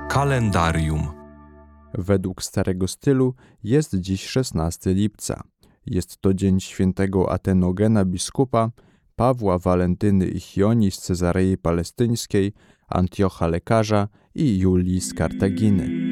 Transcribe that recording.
Kalendarium. Według starego stylu jest dziś 16 lipca. Jest to dzień świętego Atenogena biskupa, Pawła, Walentyny i Chioni z Cezarei Palestyńskiej, Antiocha lekarza i Julii z Kartaginy.